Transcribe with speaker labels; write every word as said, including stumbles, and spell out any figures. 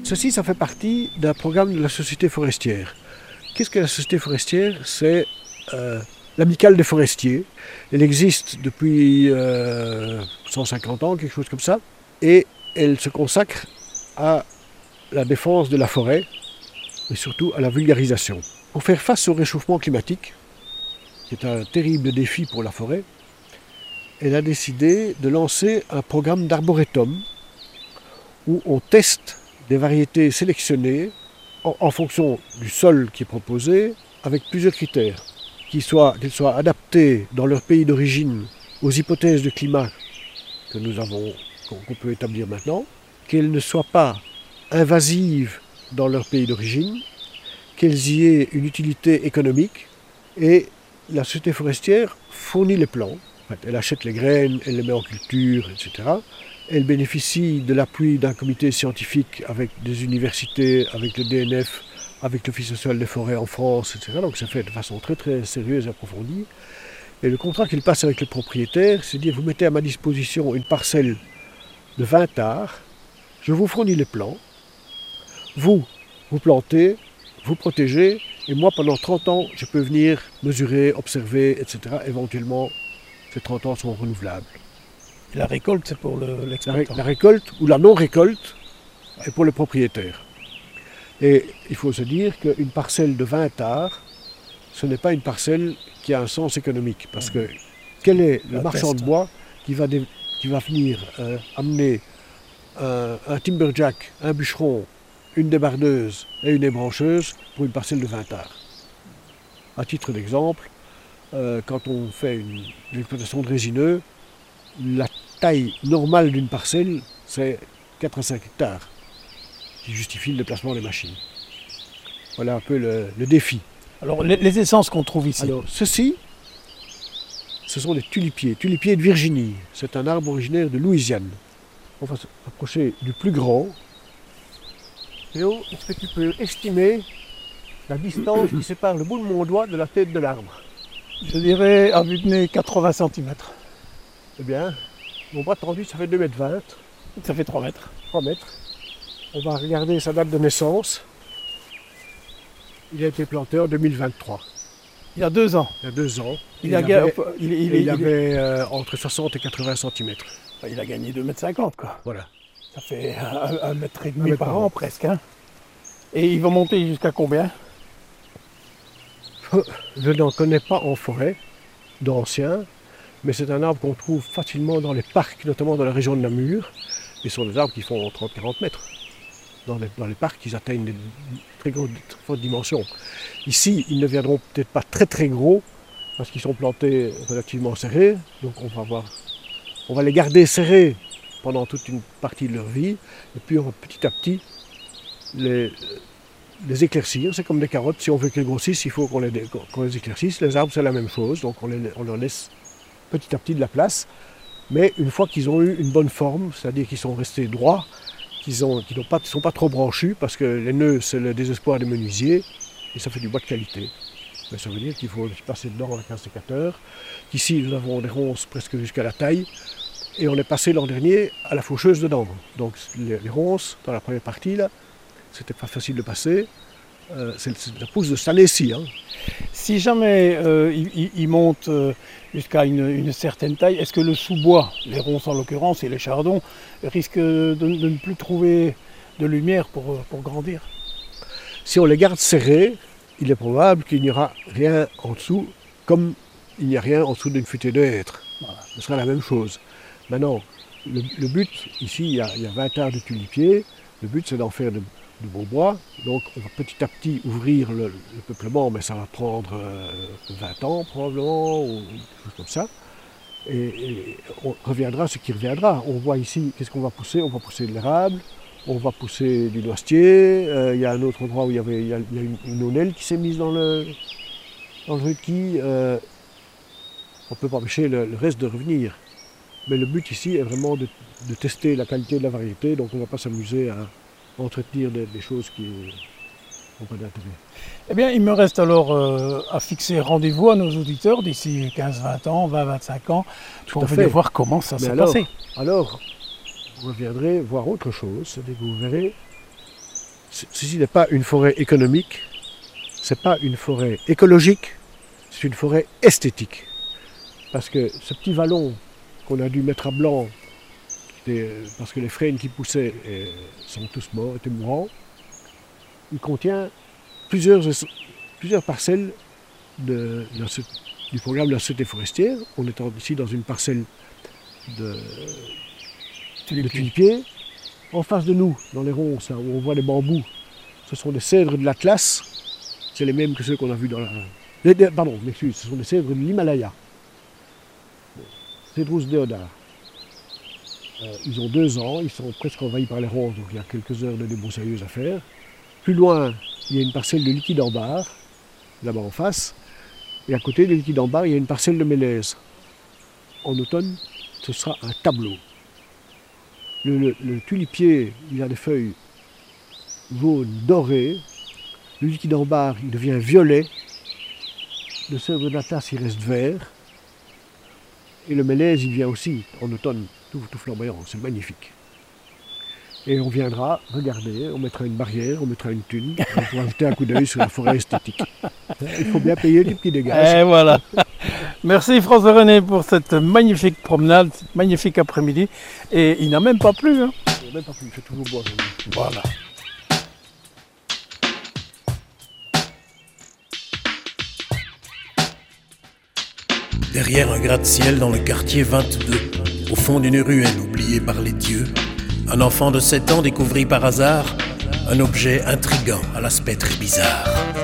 Speaker 1: ceci, ça fait partie d'un programme de la Société forestière. Qu'est-ce que la Société forestière? C'est euh, l'amicale des forestiers. Elle existe depuis euh, cent cinquante ans, quelque chose comme ça, et elle se consacre à la défense de la forêt, et surtout à la vulgarisation. Pour faire face au réchauffement climatique, qui est un terrible défi pour la forêt, elle a décidé de lancer un programme d'arboretum où on teste des variétés sélectionnées en, en fonction du sol qui est proposé, avec plusieurs critères, qu'ils soient, qu'ils soient adaptés dans leur pays d'origine aux hypothèses de climat que nous avons, qu'on peut établir maintenant, qu'elles ne soient pas invasives dans leur pays d'origine, qu'elles y aient une utilité économique, et la Société forestière fournit les plans. En fait, elle achète les graines, elle les met en culture, et cetera. Elle bénéficie de l'appui d'un comité scientifique avec des universités, avec le D N F, avec l'Office national des forêts en France, et cetera. Donc ça fait de façon très très sérieuse et approfondie. Et le contrat qu'il passe avec le propriétaire, c'est de dire, vous mettez à ma disposition une parcelle de vingt arts, je vous fournis les plans, vous, vous plantez, vous protégez, et moi pendant trente ans, je peux venir mesurer, observer, et cetera. Éventuellement, ces trente ans sont renouvelables.
Speaker 2: Et la récolte, c'est pour le, l'exploitant.
Speaker 1: La, la récolte ou la non-récolte est pour le propriétaire. Et il faut se dire qu'une parcelle de vingt arts, ce n'est pas une parcelle qui a un sens économique. Parce que quel est le
Speaker 2: La
Speaker 1: marchand
Speaker 2: peste.
Speaker 1: de bois qui va, dé, qui va venir euh, amener un, un timberjack, un bûcheron, une débardeuse et une ébrancheuse pour une parcelle de vingt arts? À titre d'exemple, euh, quand on fait une, une exploitation de résineux, la taille normale d'une parcelle, c'est quatre à cinq hectares, qui justifie le déplacement des machines. Voilà un peu le, le défi.
Speaker 2: Alors, les, les essences qu'on trouve ici.
Speaker 1: Alors, ceci, ce sont des tulipiers, tulipiers de Virginie. C'est un arbre originaire de Louisiane. On va s'approcher du plus grand. Léo, est-ce que tu peux estimer la distance qui sépare le bout de mon doigt de la tête de l'arbre?
Speaker 2: Je dirais, à vue de nez, quatre-vingts centimètres.
Speaker 1: Eh bien, mon bras tendu, ça fait deux mètres vingt,
Speaker 2: Ça fait trois mètres.
Speaker 1: trois mètres. On va regarder sa date de naissance. Il a été planté en deux mille vingt-trois,
Speaker 2: Il y a deux ans.
Speaker 1: il y a deux ans.
Speaker 2: Il,
Speaker 1: il
Speaker 2: a,
Speaker 1: avait,
Speaker 2: ga- il, il-
Speaker 1: et
Speaker 2: il-
Speaker 1: il
Speaker 2: il-
Speaker 1: avait euh, entre soixante et quatre-vingts centimètres.
Speaker 2: il a gagné deux mètres cinquante, quoi.
Speaker 1: Voilà.
Speaker 2: Ça fait un, un mètre et
Speaker 1: Un
Speaker 2: demi
Speaker 1: mètre
Speaker 2: par
Speaker 1: par
Speaker 2: an,
Speaker 1: an.
Speaker 2: presque. Hein. Et il va monter jusqu'à combien?
Speaker 1: Je n'en connais pas en forêt, d'anciens, mais c'est un arbre qu'on trouve facilement dans les parcs, notamment dans la région de Namur. Et ce sont des arbres qui font trente à quarante mètres. Dans les, dans les parcs, ils atteignent des très, gros, très fortes dimensions. Ici, ils ne viendront peut-être pas très très gros, parce qu'ils sont plantés relativement serrés. Donc on va, voir, on va les garder serrés pendant toute une partie de leur vie. Et puis on va petit à petit les, les éclaircir. C'est comme des carottes. Si on veut qu'elles grossissent, il faut qu'on les, qu'on les éclaircisse. Les arbres, c'est la même chose. Donc on, les, on leur laisse petit à petit de la place. Mais une fois qu'ils ont eu une bonne forme, c'est-à-dire qu'ils sont restés droits, qu'ils ont, qu'ils ne sont pas trop branchus, parce que les nœuds, c'est le désespoir des menuisiers, et ça fait du bois de qualité. Mais ça veut dire qu'il faut passer dedans avec un sécateur. Ici, nous avons des ronces presque jusqu'à la taille, et on est passé l'an dernier à la faucheuse dedans. Donc les, les ronces, dans la première partie, là, c'était pas facile de passer. Euh, c'est, c'est la pousse de cette année-ci. Hein.
Speaker 2: Si jamais euh, il, il- il monte euh, jusqu'à une, une certaine taille, est-ce que le sous-bois, les ronces en l'occurrence et les chardons, risquent de, de ne plus trouver de lumière pour, euh, pour grandir?
Speaker 1: Si on les garde serrés, il est probable qu'il n'y aura rien en dessous, comme il n'y a rien en dessous d'une futée de hêtre.
Speaker 2: Voilà.
Speaker 1: Ce sera la même chose. Maintenant, le, le but, ici, il y, a, il y a vingt arts de tulipiers. Le but, c'est d'en faire de, de beau bois. Donc, on va petit à petit ouvrir le, le peuplement, mais ça va prendre euh, vingt ans probablement, ou quelque chose comme ça. Et, et on reviendra ce qui reviendra. On voit ici, qu'est-ce qu'on va pousser? On va pousser de l'érable, on va pousser du noisetier. Euh, il y a un autre endroit où il y, avait, il y a, il y a une, une aunelle qui s'est mise dans le, dans le requis. Euh, on ne peut pas empêcher le, le reste de revenir. Mais le but ici est vraiment de, de tester la qualité de la variété, donc on ne va pas s'amuser à entretenir des, des choses qui n'ont pas d'intérêt.
Speaker 2: Eh bien, il me reste alors euh, à fixer rendez-vous à nos auditeurs d'ici quinze vingt ans, vingt vingt-cinq ans, pour
Speaker 1: à
Speaker 2: venir
Speaker 1: fait.
Speaker 2: voir comment ça
Speaker 1: Mais
Speaker 2: s'est
Speaker 1: alors,
Speaker 2: passé.
Speaker 1: alors, vous reviendrez voir autre chose, c'est-à-dire que vous verrez ceci n'est pas une forêt économique, ce n'est pas une forêt écologique, c'est une forêt esthétique. Parce que ce petit vallon qu'on a dû mettre à blanc, parce que les frênes qui poussaient sont tous morts, étaient mourants, il contient plusieurs, plusieurs parcelles de, de ce, du programme de la Société forestière. On est ici dans une parcelle de, de tulipiers. En face de nous, dans les ronces, là, où on voit les bambous, ce sont des cèdres de l'Atlas. C'est les mêmes que ceux qu'on a vus dans la... Les, pardon, m'excuse, ce sont des cèdres de l'Himalaya. Cedrus deodar. Euh, ils ont deux ans, ils sont presque envahis par les ronces, donc il y a quelques heures de débroussailleuse à faire. Plus loin, il y a une parcelle de liquidambar, là-bas en face. Et à côté de liquidambar, il y a une parcelle de mélèze. En automne, ce sera un tableau. Le, le, le tulipier, il a des feuilles jaunes, dorées. Le liquidambar, il devient violet. Le cèdre d'Atlas, il reste vert. Et le mélèze, il vient aussi en automne, tout, tout flamboyant. C'est magnifique. Et on viendra regarder, on mettra une barrière, on mettra une thune, on pourra jeter un coup d'œil sur la forêt esthétique. Il faut bien payer les petits dégâts.
Speaker 2: Et voilà. Merci François-René pour cette magnifique promenade, cette magnifique après-midi. Et il n'a même pas plu. Hein.
Speaker 1: Il n'a même pas plu, il fait toujours beau.
Speaker 2: Voilà.
Speaker 3: Derrière un gratte-ciel dans le quartier vingt-deux, au fond d'une ruelle oubliée par les dieux, un enfant de sept ans découvrit par hasard un objet intrigant à l'aspect très bizarre.